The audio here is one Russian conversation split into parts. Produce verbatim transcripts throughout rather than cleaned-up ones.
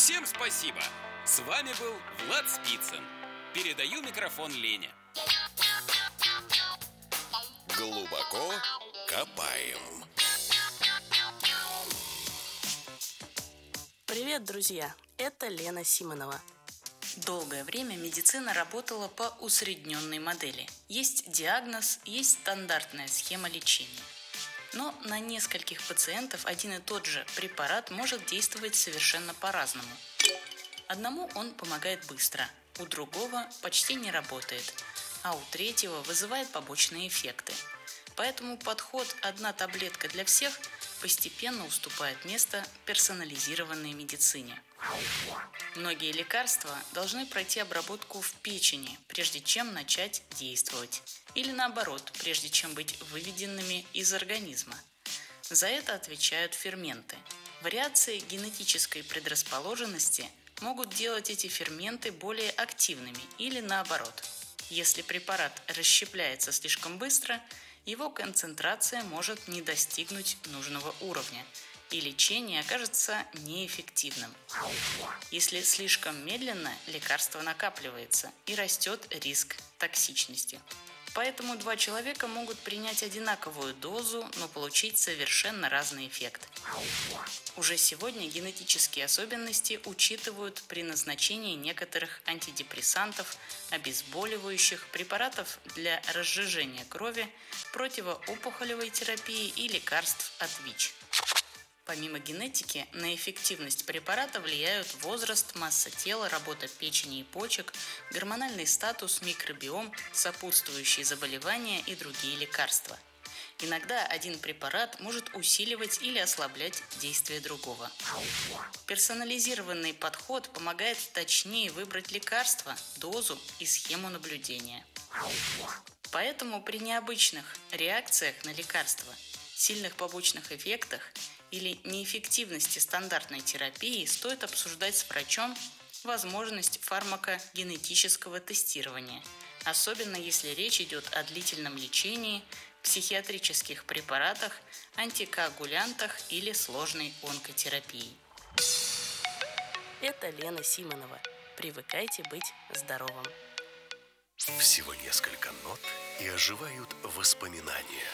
Всем спасибо! С вами был Влад Спицын. Передаю микрофон Лене. Глубоко копаем. Привет, друзья! Это Лена Симонова. Долгое время медицина работала по усредненной модели. Есть диагноз, есть стандартная схема лечения. Но на нескольких пациентов один и тот же препарат может действовать совершенно по-разному. Одному он помогает быстро, у другого почти не работает, а у третьего вызывает побочные эффекты. Поэтому подход «одна таблетка для всех» постепенно уступает место персонализированной медицине. Многие лекарства должны пройти обработку в печени, прежде чем начать действовать. Или наоборот, прежде чем быть выведенными из организма. За это отвечают ферменты. Вариации генетической предрасположенности могут делать эти ферменты более активными или наоборот. Если препарат расщепляется слишком быстро, его концентрация может не достигнуть нужного уровня, и лечение окажется неэффективным. Если слишком медленно, лекарство накапливается и растет риск токсичности. Поэтому два человека могут принять одинаковую дозу, но получить совершенно разный эффект. Уже сегодня генетические особенности учитывают при назначении некоторых антидепрессантов, обезболивающих, препаратов для разжижения крови, противоопухолевой терапии и лекарств от ВИЧ. Помимо генетики, на эффективность препарата влияют возраст, масса тела, работа печени и почек, гормональный статус, микробиом, сопутствующие заболевания и другие лекарства. Иногда один препарат может усиливать или ослаблять действие другого. Персонализированный подход помогает точнее выбрать лекарство, дозу и схему наблюдения. Поэтому при необычных реакциях на лекарства, сильных побочных эффектах или неэффективности стандартной терапии стоит обсуждать с врачом возможность фармакогенетического тестирования, особенно если речь идет о длительном лечении, психиатрических препаратах, антикоагулянтах или сложной онкотерапии. Это Лена Симонова. Привыкайте быть здоровым. Всего несколько нот, и оживают воспоминания.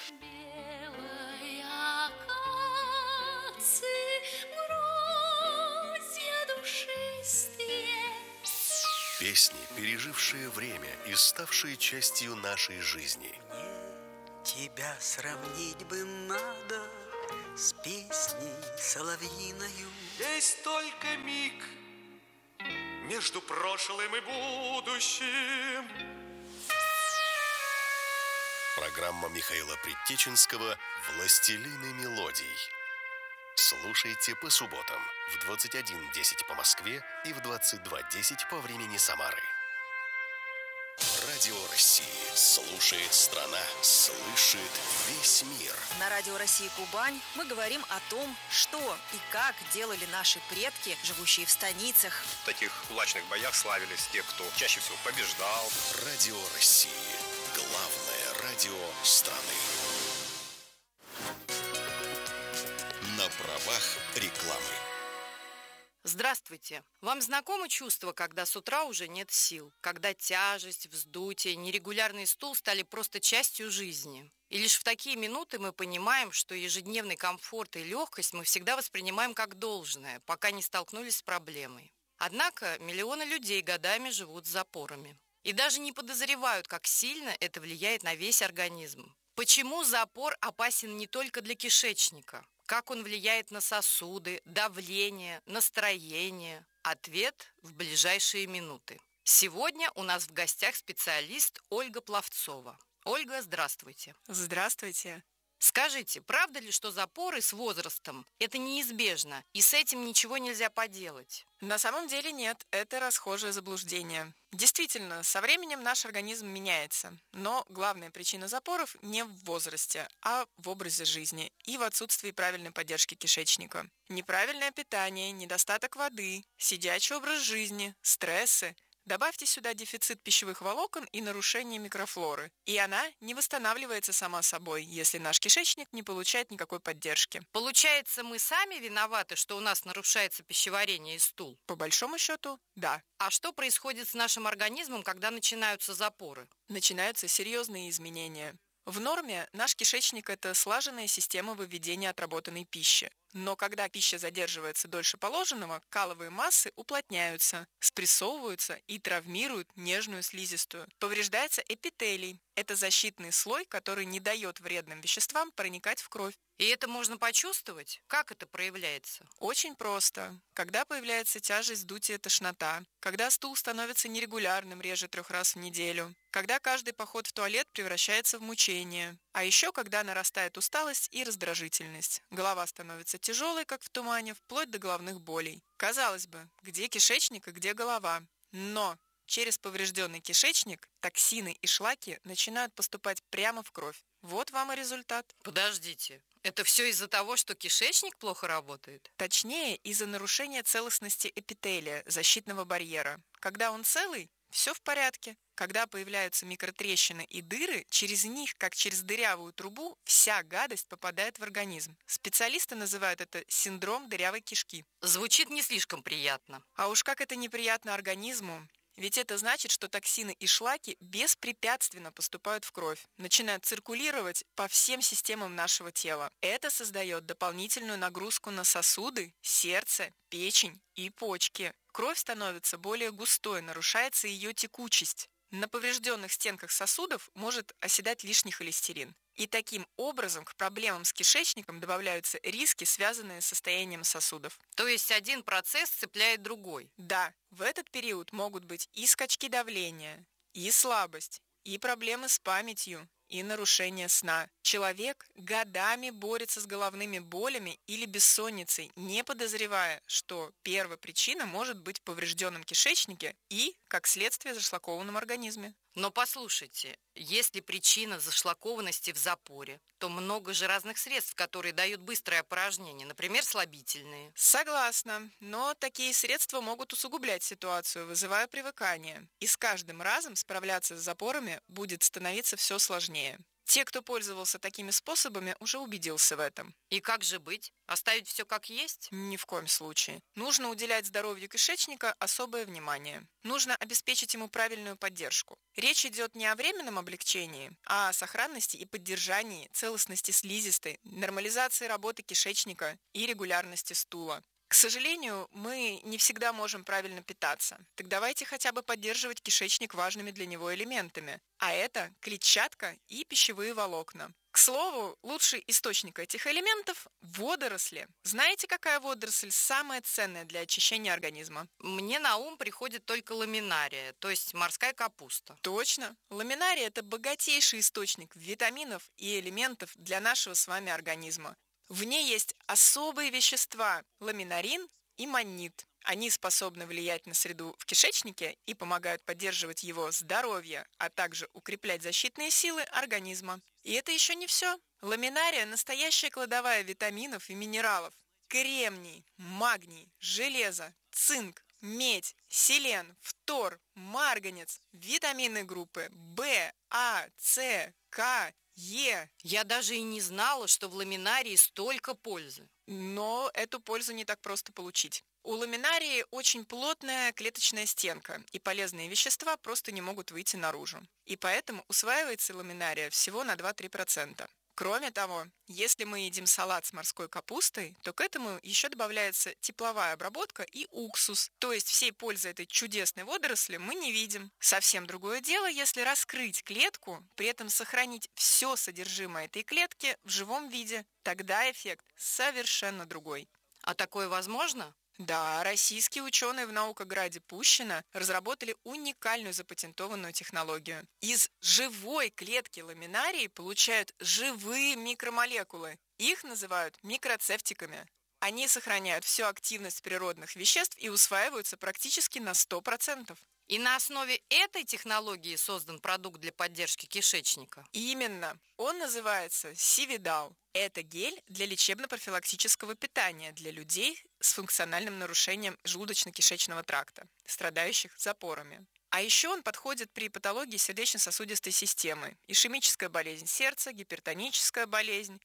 Песни, пережившие время и ставшие частью нашей жизни. Мне тебя сравнить бы надо с песней соловьиною. Есть только миг между прошлым и будущим. Программа Михаила Предтеченского «Властелины мелодий». Слушайте по субботам в двадцать один десять по Москве и в двадцать два десять по времени Самары. Радио России слушает страна, слышит весь мир. На Радио России Кубань мы говорим о том, что и как делали наши предки, живущие в станицах. В таких кулачных боях славились те, кто чаще всего побеждал. Радио России. Главное радио страны. На правах рекламы. Здравствуйте! Вам знакомо чувство, когда с утра уже нет сил? Когда тяжесть, вздутие, нерегулярный стул стали просто частью жизни? И лишь в такие минуты мы понимаем, что ежедневный комфорт и легкость мы всегда воспринимаем как должное, пока не столкнулись с проблемой. Однако миллионы людей годами живут с запорами. И даже не подозревают, как сильно это влияет на весь организм. Почему запор опасен не только для кишечника? Как он влияет на сосуды, давление, настроение? Ответ в ближайшие минуты. Сегодня у нас в гостях специалист Ольга Пловцова. Ольга, здравствуйте. Здравствуйте. Скажите, правда ли, что запоры с возрастом – это неизбежно, и с этим ничего нельзя поделать? На самом деле нет, это расхожее заблуждение. Действительно, со временем наш организм меняется, но главная причина запоров не в возрасте, а в образе жизни и в отсутствии правильной поддержки кишечника. Неправильное питание, недостаток воды, сидячий образ жизни, стрессы, Добавьте сюда дефицит пищевых волокон и нарушение микрофлоры. И она не восстанавливается сама собой, если наш кишечник не получает никакой поддержки. Получается, мы сами виноваты, что у нас нарушается пищеварение и стул? По большому счету, да. А что происходит с нашим организмом, когда начинаются запоры? Начинаются серьезные изменения. В норме наш кишечник – это слаженная система выведения отработанной пищи. Но когда пища задерживается дольше положенного, каловые массы уплотняются, спрессовываются и травмируют нежную слизистую. Повреждается эпителий. Это защитный слой, который не дает вредным веществам проникать в кровь. И это можно почувствовать? Как это проявляется? Очень просто. Когда появляется тяжесть, вздутие, тошнота. Когда стул становится нерегулярным реже трех раз в неделю. Когда каждый поход в туалет превращается в мучение. А еще когда нарастает усталость и раздражительность. Голова становится тяжелой, как в тумане, вплоть до головных болей. Казалось бы, где кишечник и где голова? Но через поврежденный кишечник токсины и шлаки начинают поступать прямо в кровь. Вот вам и результат. Подождите, это все из-за того, что кишечник плохо работает? Точнее, из-за нарушения целостности эпителия, защитного барьера. Когда он целый, все в порядке. Когда появляются микротрещины и дыры, через них, как через дырявую трубу, вся гадость попадает в организм. Специалисты называют это синдром дырявой кишки. Звучит не слишком приятно. А уж как это неприятно организму. Ведь это значит, что токсины и шлаки беспрепятственно поступают в кровь, начинают циркулировать по всем системам нашего тела. Это создает дополнительную нагрузку на сосуды, сердце, печень и почки. Кровь становится более густой, нарушается ее текучесть. На поврежденных стенках сосудов может оседать лишний холестерин. И таким образом к проблемам с кишечником добавляются риски, связанные с состоянием сосудов. То есть один процесс цепляет другой? Да, в этот период могут быть и скачки давления, и слабость, и проблемы с памятью, и нарушение сна. Человек годами борется с головными болями или бессонницей, не подозревая, что первая причина может быть в поврежденном кишечнике и, как следствие, зашлакованном организме. Но послушайте, если причина зашлакованности в запоре, то много же разных средств, которые дают быстрое опорожнение, например, слабительные. Согласна, но такие средства могут усугублять ситуацию, вызывая привыкание. И с каждым разом справляться с запорами будет становиться все сложнее. Те, кто пользовался такими способами, уже убедился в этом. И как же быть? Оставить все как есть? Ни в коем случае. Нужно уделять здоровью кишечника особое внимание. Нужно обеспечить ему правильную поддержку. Речь идет не о временном облегчении, а о сохранности и поддержании целостности слизистой, нормализации работы кишечника и регулярности стула. К сожалению, мы не всегда можем правильно питаться. Так давайте хотя бы поддерживать кишечник важными для него элементами. А это клетчатка и пищевые волокна. К слову, лучший источник этих элементов – водоросли. Знаете, какая водоросль самая ценная для очищения организма? Мне на ум приходит только ламинария, то есть морская капуста. Точно. Ламинария – это богатейший источник витаминов и элементов для нашего с вами организма. В ней есть особые вещества – ламинарин и маннит. Они способны влиять на среду в кишечнике и помогают поддерживать его здоровье, а также укреплять защитные силы организма. И это еще не все. Ламинария – настоящая кладовая витаминов и минералов. Кремний, магний, железо, цинк, медь, селен, фтор, марганец, витамины группы В, А, С, К, Е. Я даже и не знала, что в ламинарии столько пользы. Но эту пользу не так просто получить. У ламинарии очень плотная клеточная стенка, и полезные вещества просто не могут выйти наружу. И поэтому усваивается ламинария всего на два-три процента. Кроме того, если мы едим салат с морской капустой, то к этому еще добавляется тепловая обработка и уксус. То есть всей пользы этой чудесной водоросли мы не видим. Совсем другое дело, если раскрыть клетку, при этом сохранить все содержимое этой клетки в живом виде. Тогда эффект совершенно другой. А такое возможно? Да, российские ученые в Наукограде Пущино разработали уникальную запатентованную технологию. Из живой клетки ламинарии получают живые микромолекулы. Их называют микроцефтиками. Они сохраняют всю активность природных веществ и усваиваются практически на сто процентов. И на основе этой технологии создан продукт для поддержки кишечника? Именно. Он называется Сивидал. Это гель для лечебно-профилактического питания для людей с функциональным нарушением желудочно-кишечного тракта, страдающих запорами. А еще он подходит при патологии сердечно-сосудистой системы, ишемическая болезнь сердца, гипертоническая болезнь,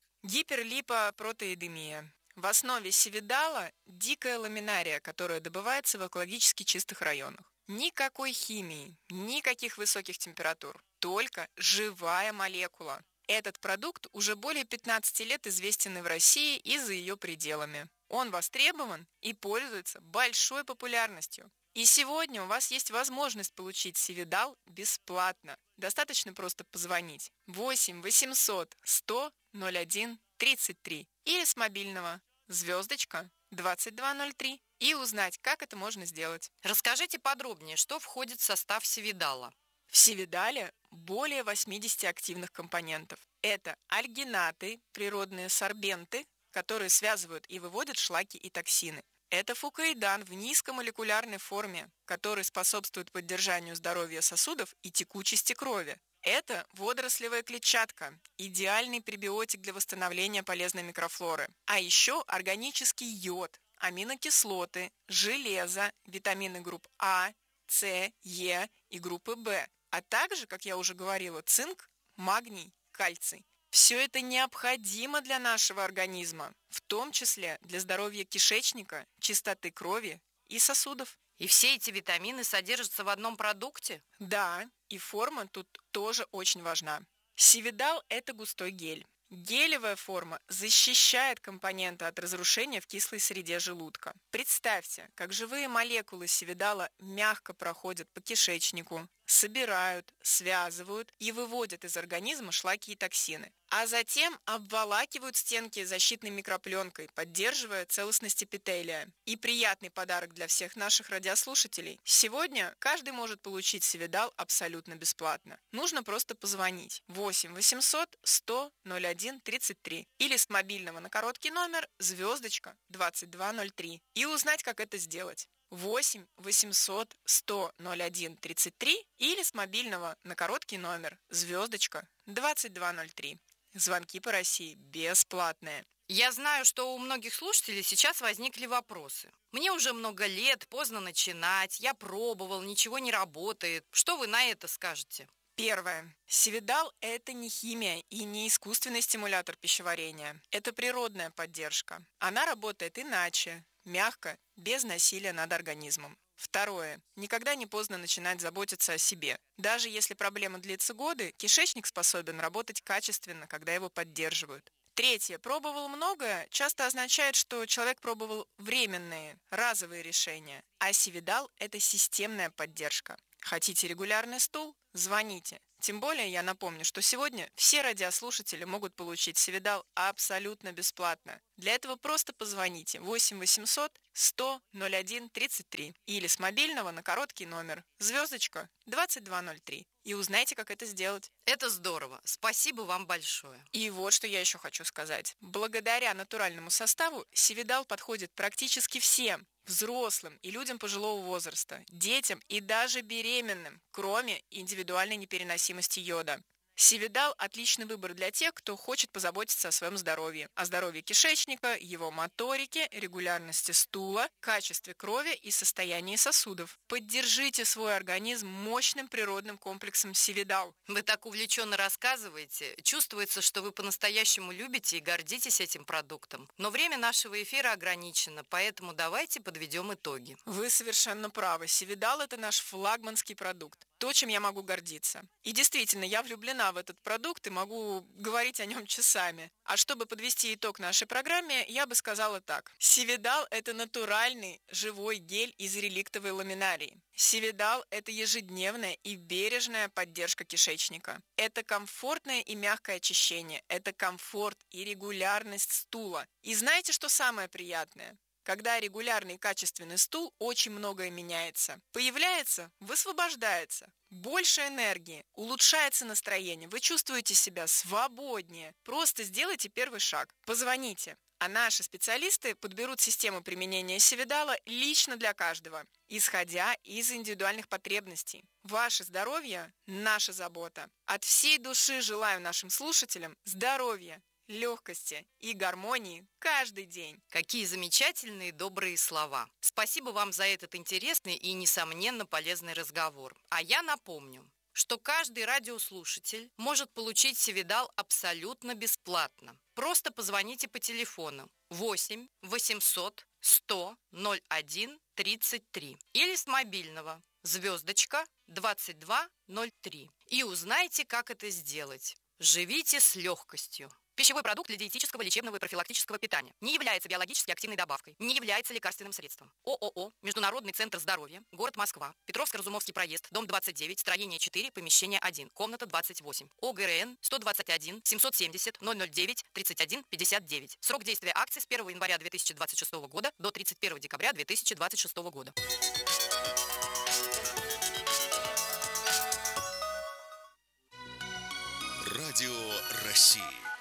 гиперлипопротеидемия. В основе сивидала дикая ламинария, которая добывается в экологически чистых районах. Никакой химии, никаких высоких температур, только живая молекула. Этот продукт уже более пятнадцати лет известен и в России, и за ее пределами. Он востребован и пользуется большой популярностью. И сегодня у вас есть возможность получить сивидал бесплатно. Достаточно просто позвонить восемь восемьсот сто ноль один тридцать три или с мобильного звездочка двадцать два ноль три и узнать, как это можно сделать. Расскажите подробнее, что входит в состав сивидала. В сивидале более восьмидесяти активных компонентов. Это альгинаты, природные сорбенты, которые связывают и выводят шлаки и токсины. Это фукоидан в низкомолекулярной форме, который способствует поддержанию здоровья сосудов и текучести крови. Это водорослевая клетчатка, идеальный пребиотик для восстановления полезной микрофлоры. А еще органический йод, аминокислоты, железо, витамины групп А, С, Е и группы В, а также, как я уже говорила, цинк, магний, кальций. Все это необходимо для нашего организма, в том числе для здоровья кишечника, чистоты крови и сосудов. И все эти витамины содержатся в одном продукте? Да, и форма тут тоже очень важна. Сивидал – это густой гель. Гелевая форма защищает компоненты от разрушения в кислой среде желудка. Представьте, как живые молекулы сивидала мягко проходят по кишечнику, собирают, связывают и выводят из организма шлаки и токсины, а затем обволакивают стенки защитной микропленкой, поддерживая целостность эпителия. И приятный подарок для всех наших радиослушателей. Сегодня каждый может получить сивидал абсолютно бесплатно. Нужно просто позвонить восемь восемьсот сто ноль один тридцать три или с мобильного на короткий номер звездочка двадцать два ноль три и узнать, как это сделать. восемь восемьсот сто ноль один тридцать три или с мобильного на короткий номер звездочка двадцать два ноль три. Звонки по России бесплатные. Я знаю, что у многих слушателей сейчас возникли вопросы. Мне уже много лет, поздно начинать, я пробовал, ничего не работает. Что вы на это скажете? Первое. Сивидал – это не химия и не искусственный стимулятор пищеварения. Это природная поддержка. Она работает иначе, мягко, без насилия над организмом. Второе. Никогда не поздно начинать заботиться о себе. Даже если проблема длится годы, кишечник способен работать качественно, когда его поддерживают. Третье. Пробовал многое часто означает, что человек пробовал временные, разовые решения. А сивидал – это системная поддержка. Хотите регулярный стул? Звоните. Тем более я напомню, что сегодня все радиослушатели могут получить сивидал абсолютно бесплатно. Для этого просто позвоните восемь восемьсот сто ноль один тридцать три или с мобильного на короткий номер звездочка двадцать два ноль три и узнайте, как это сделать. Это здорово. Спасибо вам большое. И вот что я еще хочу сказать. Благодаря натуральному составу сивидал подходит практически всем. Взрослым и людям пожилого возраста, детям и даже беременным, кроме индивидуальной непереносимости йода. Сивидал – отличный выбор для тех, кто хочет позаботиться о своем здоровье, о здоровье кишечника, его моторике, регулярности стула, качестве крови и состоянии сосудов. Поддержите свой организм мощным природным комплексом сивидал. Вы так увлеченно рассказываете. Чувствуется, что вы по-настоящему любите и гордитесь этим продуктом. Но время нашего эфира ограничено, поэтому давайте подведем итоги. Вы совершенно правы. Сивидал – это наш флагманский продукт. То, чем я могу гордиться. И действительно, я влюблена в этот продукт и могу говорить о нем часами. А чтобы подвести итог нашей программе, я бы сказала так. Сивидал – это натуральный живой гель из реликтовой ламинарии. Сивидал – это ежедневная и бережная поддержка кишечника. Это комфортное и мягкое очищение. Это комфорт и регулярность стула. И знаете, что самое приятное? Когда регулярный и качественный стул, очень многое меняется. Появляется, высвобождается. Больше энергии, улучшается настроение, вы чувствуете себя свободнее. Просто сделайте первый шаг. Позвоните, а наши специалисты подберут систему применения сивидала лично для каждого, исходя из индивидуальных потребностей. Ваше здоровье – наша забота. От всей души желаю нашим слушателям здоровья, легкости и гармонии каждый день. Какие замечательные добрые слова. Спасибо вам за этот интересный и, несомненно, полезный разговор. А я напомню, что каждый радиослушатель может получить Севидал абсолютно бесплатно. Просто позвоните по телефону восемь восемьсот сто ноль один тридцать три или с мобильного звездочка двадцать два ноль три и узнайте, как это сделать. Живите с легкостью. Пищевой продукт для диетического, лечебного и профилактического питания. Не является биологически активной добавкой. Не является лекарственным средством. ООО «Международный центр здоровья», город Москва, Петровско-Разумовский проезд, дом двадцать девять, строение четыре, помещение один, комната двадцать восемь. ОГРН сто двадцать один семьсот семьдесят ноль ноль девять тридцать один пятьдесят девять. Срок действия акции с первого января две тысячи двадцать шестого года до тридцать первого декабря две тысячи двадцать шестого года. Радио России.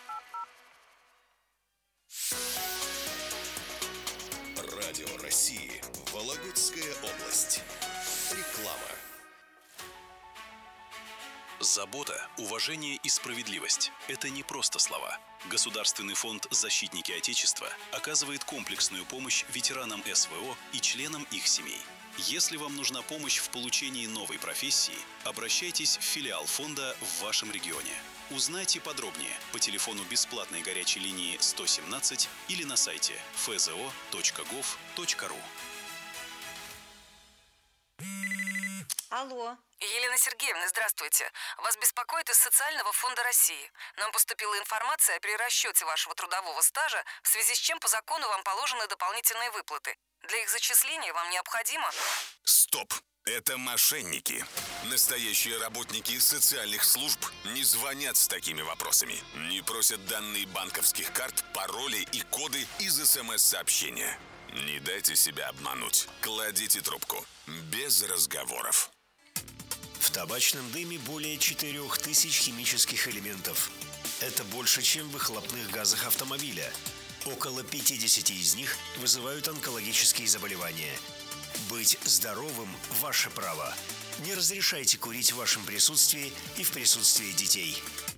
Радио России. Вологодская область. Реклама. Забота, уважение и справедливость – это не просто слова. Государственный фонд «Защитники Отечества» оказывает комплексную помощь ветеранам СВО и членам их семей. Если вам нужна помощь в получении новой профессии, обращайтесь в филиал фонда в вашем регионе. Узнайте подробнее по телефону бесплатной горячей линии сто семнадцать или на сайте эф зэ о точка гов точка ру. Алло. Елена Сергеевна, здравствуйте. Вас беспокоит из Социального фонда России. Нам поступила информация о перерасчете вашего трудового стажа, в связи с чем по закону вам положены дополнительные выплаты. Для их зачисления вам необходимо... Стоп! Это мошенники. Настоящие работники социальных служб не звонят с такими вопросами. Не просят данные банковских карт, пароли и коды из СМС-сообщения. Не дайте себя обмануть. Кладите трубку. Без разговоров. В табачном дыме более четырех тысяч химических элементов. Это больше, чем в выхлопных газах автомобиля. Около пятидесяти из них вызывают онкологические заболевания. Быть здоровым – ваше право. Не разрешайте курить в вашем присутствии и в присутствии детей.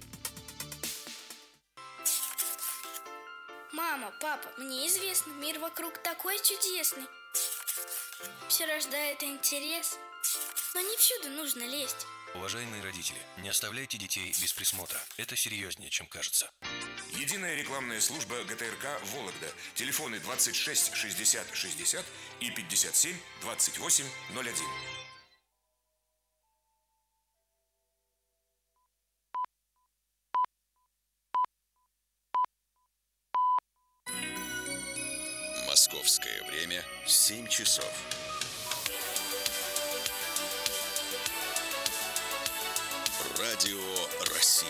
Мама, папа, мне известно, мир вокруг такой чудесный. Все рождает интерес, но не всюду нужно лезть. Уважаемые родители, не оставляйте детей без присмотра. Это серьезнее, чем кажется. Единая рекламная служба гэ тэ эр ка «Вологда». Телефоны двадцать шесть шестьдесят шестьдесят и пятьдесят семь двадцать восемь ноль один. Московское время семь часов. Радио России.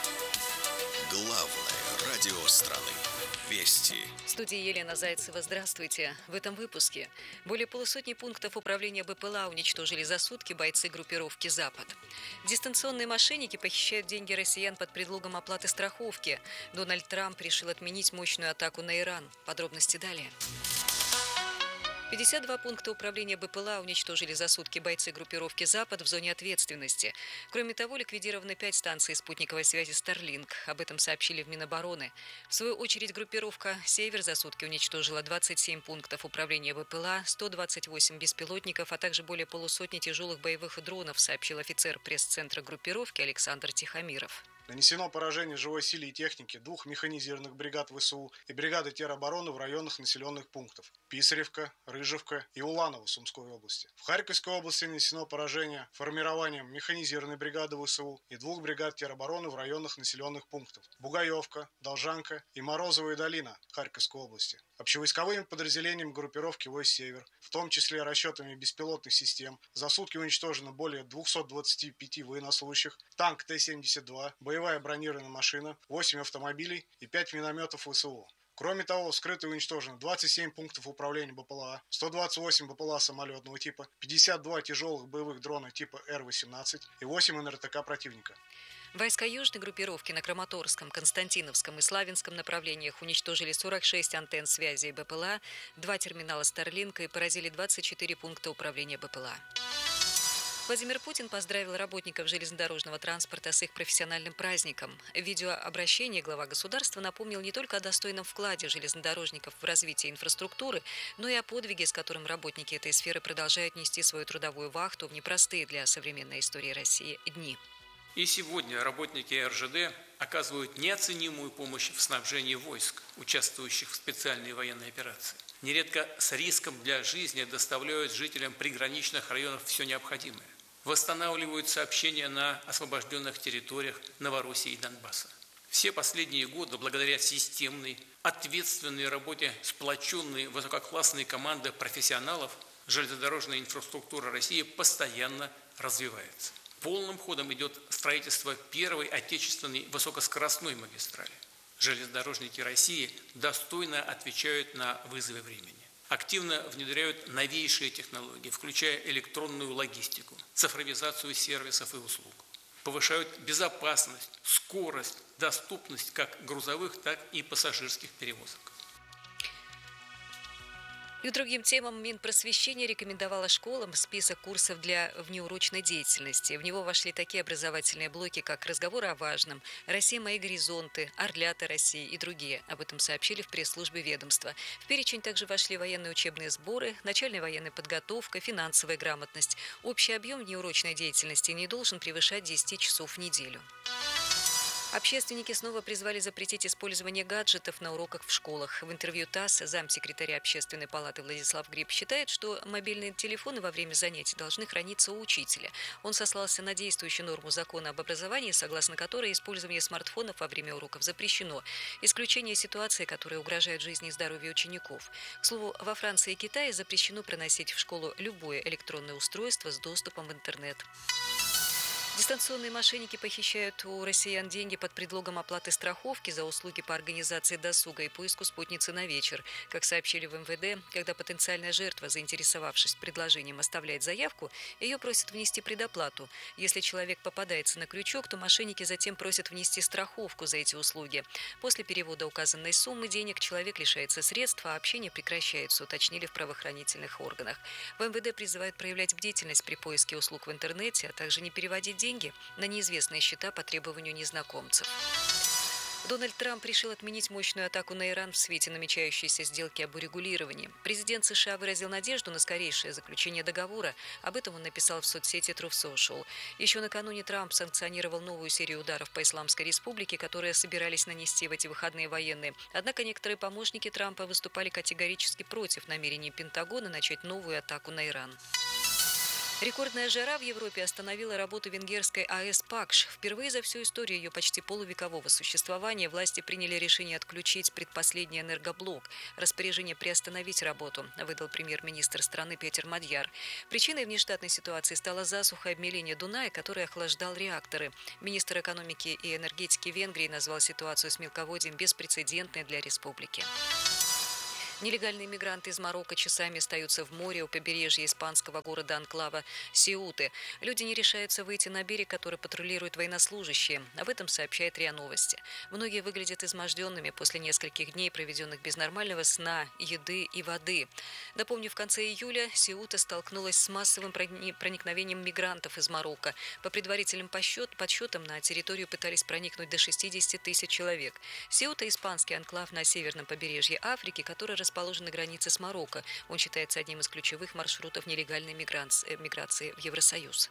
Главное радио страны. Вести. В студии Елена Зайцева. Здравствуйте. В этом выпуске. Более полусотни пунктов управления бэ пэ эл а уничтожили за сутки бойцы группировки «Запад». Дистанционные мошенники похищают деньги россиян под предлогом оплаты страховки. Дональд Трамп решил отменить мощную атаку на Иран. Подробности далее. пятьдесят два пункта управления бэ пэ эл а уничтожили за сутки бойцы группировки «Запад» в зоне ответственности. Кроме того, ликвидированы пять станций спутниковой связи Starlink. Об этом сообщили в Минобороны. В свою очередь, группировка «Север» за сутки уничтожила двадцать семь пунктов управления бэ пэ эл а, сто двадцать восемь беспилотников, а также более полусотни тяжелых боевых дронов, сообщил офицер пресс-центра группировки Александр Тихомиров. Нанесено поражение живой силе и технике двух механизированных бригад вэ эс у и бригады теробороны в районах населенных пунктов Писаревка, Рыжевка и Уланово Сумской области. В Харьковской области нанесено поражение формированием механизированной бригады вэ эс у и двух бригад теробороны в районах населенных пунктов Бугаевка, Должанка и Морозовая долина Харьковской области. Общевойсковыми подразделениями группировки войск «Север», в том числе расчетами беспилотных систем, за сутки уничтожено более двухсот двадцати пяти военнослужащих, танк Т семьдесят два, боевая бронированная машина, восемь автомобилей и пять минометов вэ эс у. Кроме того, вскрыто и уничтожено двадцать семь пунктов управления бэ пэ эл а, сто двадцать восемь бэ пэ эл а самолетного типа, пятьдесят два тяжелых боевых дрона типа эр восемнадцать и восемь эн эр тэ ка противника. Войска южной группировки на Краматорском, Константиновском и Славянском направлениях уничтожили сорок шесть антенн связи бэ пэ эл а, два терминала Starlink и поразили двадцать четыре пункта управления бэ пэ эл а. Владимир Путин поздравил работников железнодорожного транспорта с их профессиональным праздником. В видеообращении глава государства напомнил не только о достойном вкладе железнодорожников в развитие инфраструктуры, но и о подвиге, с которым работники этой сферы продолжают нести свою трудовую вахту в непростые для современной истории России дни. И сегодня работники эр жэ дэ оказывают неоценимую помощь в снабжении войск, участвующих в специальной военной операции. Нередко с риском для жизни доставляют жителям приграничных районов все необходимое. Восстанавливают сообщения на освобожденных территориях Новороссии и Донбасса. Все последние годы, благодаря системной, ответственной работе сплоченной высококлассной команды профессионалов, железнодорожная инфраструктура России постоянно развивается. Полным ходом идет строительство первой отечественной высокоскоростной магистрали. Железнодорожники России достойно отвечают на вызовы времени. Активно внедряют новейшие технологии, включая электронную логистику, цифровизацию сервисов и услуг. Повышают безопасность, скорость, доступность как грузовых, так и пассажирских перевозок. И к другим темам Минпросвещения рекомендовала школам список курсов для внеурочной деятельности. В него вошли такие образовательные блоки, как «Разговоры о важном», «Россия. Мои горизонты», «Орлята России» и другие. Об этом сообщили в пресс-службе ведомства. В перечень также вошли военные учебные сборы, начальная военная подготовка, финансовая грамотность. Общий объем внеурочной деятельности не должен превышать десять часов в неделю. Общественники снова призвали запретить использование гаджетов на уроках в школах. В интервью ТАСС замсекретаря Общественной палаты Владислав Гриб считает, что мобильные телефоны во время занятий должны храниться у учителя. Он сослался на действующую норму закона об образовании, согласно которой использование смартфонов во время уроков запрещено. Исключение ситуации, которые угрожают жизни и здоровью учеников. К слову, во Франции и Китае запрещено проносить в школу любое электронное устройство с доступом в интернет. Дистанционные мошенники похищают у россиян деньги под предлогом оплаты страховки за услуги по организации досуга и поиску спутницы на вечер. Как сообщили в эм вэ дэ, когда потенциальная жертва, заинтересовавшись предложением, оставляет заявку, ее просят внести предоплату. Если человек попадается на крючок, то мошенники затем просят внести страховку за эти услуги. После перевода указанной суммы денег человек лишается средств, а общение прекращается, уточнили в правоохранительных органах. В эм вэ дэ призывают проявлять бдительность при поиске услуг в интернете, а также не переводить деньги на неизвестные счета по требованию незнакомцев. Дональд Трамп решил отменить мощную атаку на Иран в свете намечающейся сделки об урегулировании. Президент США выразил надежду на скорейшее заключение договора. Об этом он написал в соцсети Truth Social. Еще накануне Трамп санкционировал новую серию ударов по Исламской Республике, которые собирались нанести в эти выходные военные. Однако некоторые помощники Трампа выступали категорически против намерений Пентагона начать новую атаку на Иран. Рекордная жара в Европе остановила работу венгерской а эс «Пакш». Впервые за всю историю ее почти полувекового существования власти приняли решение отключить предпоследний энергоблок. Распоряжение приостановить работу выдал премьер-министр страны Петер Мадьяр. Причиной внештатной ситуации стала засуха и обмеление Дуная, который охлаждал реакторы. Министр экономики и энергетики Венгрии назвал ситуацию с мелководьем беспрецедентной для республики. Нелегальные мигранты из Марокко часами остаются в море у побережья испанского города-анклава Сеуты. Люди не решаются выйти на берег, который патрулируют военнослужащие. Об этом сообщает РИА Новости. Многие выглядят изможденными после нескольких дней, проведенных без нормального сна, еды и воды. Напомню, в конце июля Сеута столкнулась с массовым проникновением мигрантов из Марокко. По предварительным подсчетам на территорию пытались проникнуть до шестидесяти тысяч человек. Сеута – испанский анклав на северном побережье Африки, который расположен на границе с Марокко. Он считается одним из ключевых маршрутов нелегальной миграции в Евросоюз.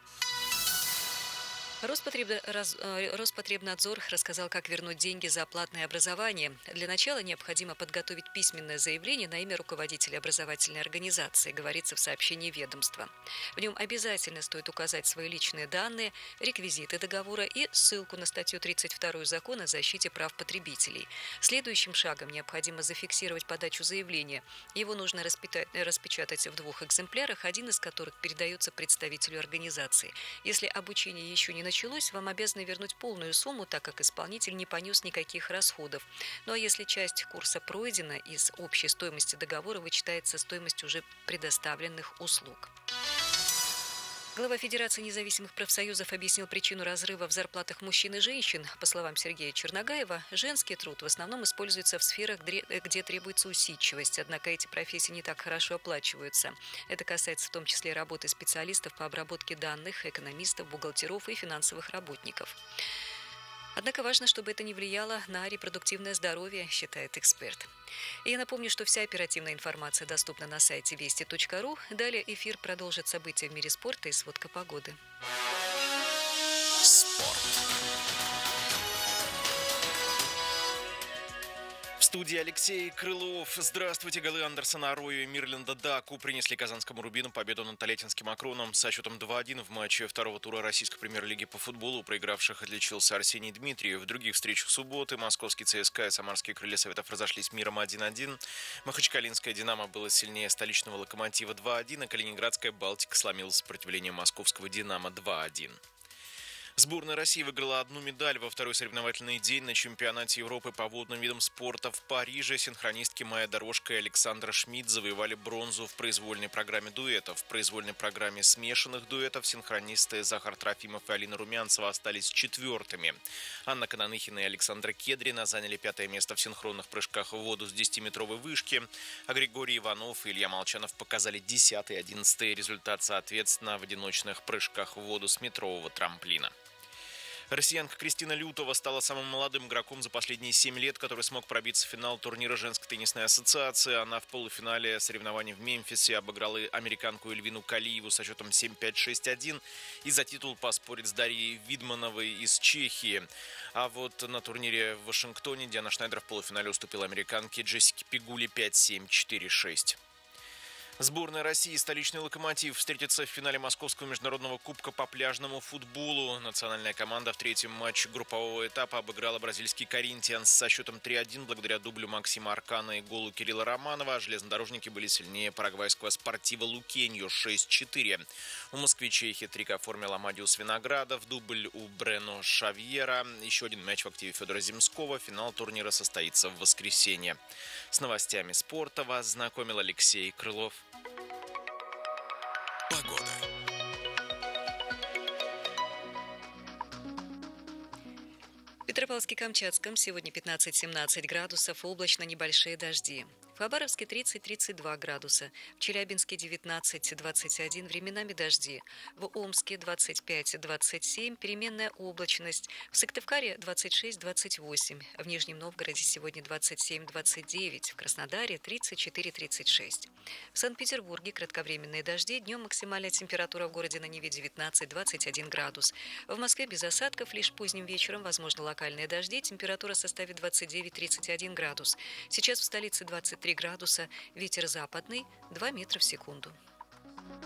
Роспотребнадзор рассказал, как вернуть деньги за платное образование. Для начала необходимо подготовить письменное заявление на имя руководителя образовательной организации, говорится в сообщении ведомства. В нем обязательно стоит указать свои личные данные, реквизиты договора и ссылку на статью тридцать вторую Закона о защите прав потребителей. Следующим шагом необходимо зафиксировать подачу заявления. Его нужно распечатать в двух экземплярах, один из которых передается представителю организации. Если обучение еще не началось, началось, вам обязаны вернуть полную сумму, так как исполнитель не понес никаких расходов. Ну а если часть курса пройдена, из общей стоимости договора вычитается стоимость уже предоставленных услуг. Глава Федерации независимых профсоюзов объяснил причину разрыва в зарплатах мужчин и женщин. По словам Сергея Черногаева, женский труд в основном используется в сферах, где требуется усидчивость, однако эти профессии не так хорошо оплачиваются. Это касается в том числе работы специалистов по обработке данных, экономистов, бухгалтеров и финансовых работников. Однако важно, чтобы это не влияло на репродуктивное здоровье, считает эксперт. И я напомню, что вся оперативная информация доступна на сайте вести точка ру. Далее эфир продолжит события в мире спорта и сводка погоды. Спорт. В студии Алексей Крылов. Здравствуйте. Голы Андерсона Арою и Мирленда Даку принесли казанскому «Рубину» победу над тольяттинским «Акроном» со счетом два-один в матче второго тура российской премьер-лиги по футболу. Проигравших отличился Арсений Дмитриев. В других встречах субботы московский ЦСКА и самарские крылья Советов разошлись миром один-один. Махачкалинская «Динамо» было сильнее столичного «Локомотива» два-один, а калининградская «Балтика» сломила сопротивление московского «Динамо» два-один. Сборная России выиграла одну медаль во второй соревновательный день на чемпионате Европы по водным видам спорта в Париже. Синхронистки Майя Дорожко и Александра Шмидт завоевали бронзу в произвольной программе дуэтов. В произвольной программе смешанных дуэтов синхронисты Захар Трофимов и Алина Румянцева остались четвертыми. Анна Кананыхина и Александра Кедрина заняли пятое место в синхронных прыжках в воду с десятиметровой вышки, а Григорий Иванов и Илья Молчанов показали десятый и одиннадцатый результат, соответственно, в одиночных прыжках в воду с метрового трамплина. Россиянка Кристина Лютова стала самым молодым игроком за последние семь лет, который смог пробиться в финал турнира женской теннисной ассоциации. Она в полуфинале соревнований в Мемфисе обыграла американку Эльвину Калиеву со счетом семь-пять, шесть-один и за титул поспорит с Дарьей Видмановой из Чехии. А вот на турнире в Вашингтоне Диана Шнайдер в полуфинале уступила американке Джессике Пигули пять-семь, четыре-шесть. Сборная России и столичный «Локомотив» встретятся в финале Московского международного кубка по пляжному футболу. Национальная команда в третьем матче группового этапа обыграла бразильский «Коринтианс» со счетом три-один благодаря дублю Максима Аркана и голу Кирилла Романова. Железнодорожники были сильнее парагвайского «Спортива Лукеньо» шесть-четыре. У москвичей хет-трик оформил Амадиус Виноградов, дубль у Брено Шавьера. Еще один мяч в активе Федора Земского. Финал турнира состоится в воскресенье. С новостями спорта вас знакомил Алексей Крылов. Погода. В Петропавловске-Камчатском сегодня пятнадцать-семнадцать градусов, облачно, небольшие дожди. В Хабаровске тридцать-тридцать два градуса, в Челябинске девятнадцать-двадцать один, временами дожди, в Омске двадцать пять-двадцать семь, переменная облачность, в Сыктывкаре двадцать шесть-двадцать восемь, в Нижнем Новгороде сегодня двадцать семь-двадцать девять, в Краснодаре тридцать четыре-тридцать шесть. В Санкт-Петербурге кратковременные дожди, днем максимальная температура в городе на Неве девятнадцать-двадцать один градус. В Москве без осадков, лишь поздним вечером возможно локальные дожди, температура составит двадцать девять-тридцать один градус. Сейчас в столице двадцать три градуса, ветер западный два метра в секунду.